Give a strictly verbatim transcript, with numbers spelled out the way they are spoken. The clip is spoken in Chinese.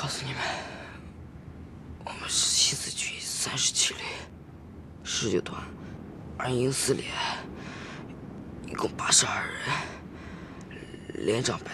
告诉你们，我们是七四区三十七旅十九团二营四连，一共八十二人，连长白